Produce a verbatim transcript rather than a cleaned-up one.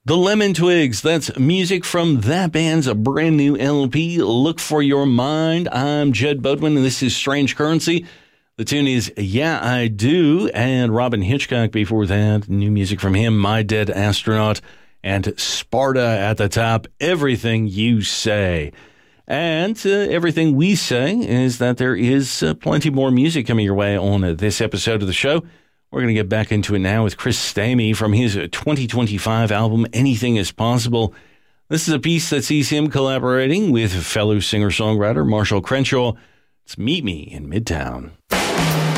The Lemon Twigs, that's music from that band's brand new L P, Look for Your Mind. I'm Jed Bodwin, and this is Strange Currency. The tune is Yeah, I Do, and Robin Hitchcock before that. New music from him, My Dead Astronaut, and Sparta at the top, Everything You Say. And uh, everything we say is that there is uh, plenty more music coming your way on uh, this episode of the show. We're going to get back into it now with Chris Stamey from his twenty twenty-five album, Anything Is Possible. This is a piece that sees him collaborating with fellow singer-songwriter Marshall Crenshaw. It's Meet Me in Midtown.